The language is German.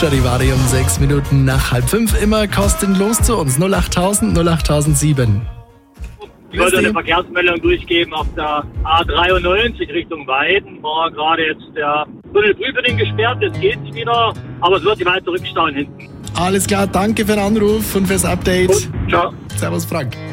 Charivari um 6 Minuten nach 4:30. Immer kostenlos zu uns. 08000 08007. Ich wollte eine Verkehrsmeldung durchgeben auf der A93 Richtung Weiden. War gerade jetzt der Tunnel Prüfending gesperrt, jetzt geht's wieder, aber es wird die weiter zurückstauen hinten. Alles klar, danke für den Anruf und fürs Update. Gut, ciao. Servus Frank.